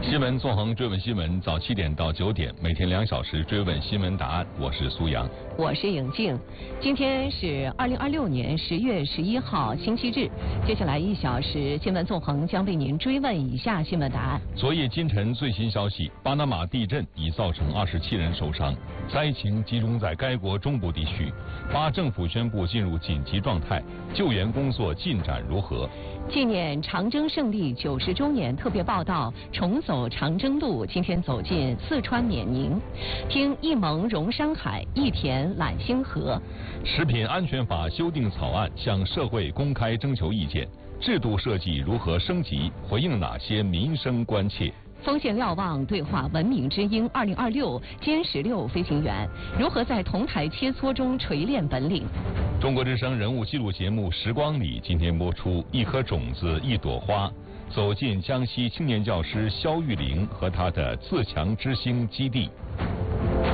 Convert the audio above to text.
新闻纵横追问新闻，早7点到9点，每天2小时追问新闻答案。我是苏阳， 我是颖静。今天是2026年10月11号，星期日。接下来1小时，新闻纵横将为您追问以下新闻答案。 昨夜今晨最新消息，巴拿马地震已造成27人受伤，灾情集中在该国中部地区。巴政府宣布进入紧急状态，救援工作进展如何？ 纪念长征胜利90周年特别报道，重走长征路，今天走进四川冕宁，听一盟融山海，一田揽星河。 食品安全法修订草案向社会公开征求意见，制度设计如何升级？回应哪些民生关切？ 锋线瞭望对话文明之鹰2026歼16飞行员如何在同台切磋中锤炼本领？ 中国之声人物记录节目《时光里》今天播出一颗种子一朵花，走进江西青年教师肖玉玲和她的自强之星基地。